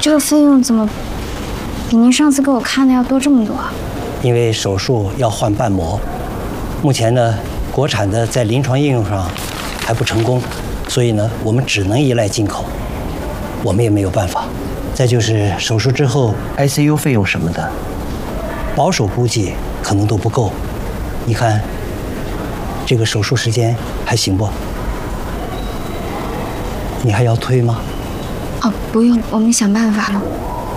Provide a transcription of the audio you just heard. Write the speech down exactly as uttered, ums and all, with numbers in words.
这个费用怎么比您上次给我看的要多这么多啊？ 因为手术要换瓣膜，目前呢，国产的在临床应用上还不成功，所以呢，我们只能依赖进口，我们也没有办法。再就是手术之后 I C U 费用什么的，保守估计可能都不够。你看，这个手术时间还行不？你还要推吗？ 哦，不用，我们想办法了。